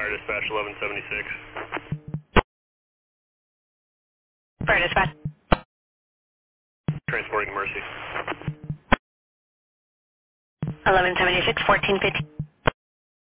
Fire dispatch 1176. Fire dispatch. Transporting Mercy. 1176, 1450.